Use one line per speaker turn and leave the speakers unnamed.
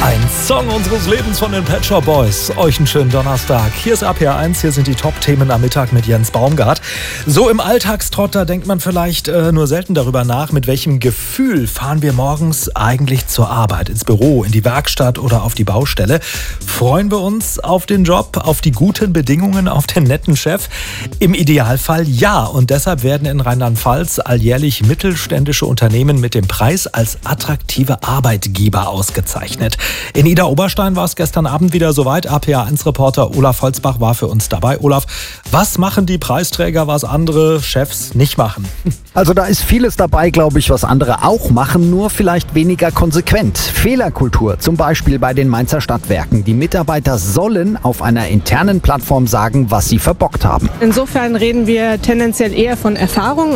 Ein Song unseres Lebens von den Pet Shop Boys. Euch einen schönen Donnerstag. Hier ist RPR1, hier sind die Top-Themen am Mittag mit Jens Baumgart. So im Alltagstrott, da denkt man vielleicht nur selten darüber nach, mit welchem Gefühl fahren wir morgens eigentlich zur Arbeit, ins Büro, in die Werkstatt oder auf die Baustelle. Freuen wir uns auf den Job, auf die guten Bedingungen, auf den netten Chef? Im Idealfall ja. Und deshalb werden in Rheinland-Pfalz alljährlich mittelständische Unternehmen mit dem Preis als attraktive Arbeitgeber ausgezeichnet. In Idar-Oberstein war es gestern Abend wieder soweit. RPR1-Reporter Olaf Holzbach war für uns dabei. Olaf, was machen die Preisträger, was andere Chefs nicht machen?
Also da ist vieles dabei, glaube ich, was andere auch machen, nur vielleicht weniger konsequent. Fehlerkultur, zum Beispiel bei den Mainzer Stadtwerken. Die Mitarbeiter sollen auf einer internen Plattform sagen, was sie verbockt haben.
Insofern reden wir tendenziell eher von Erfahrung.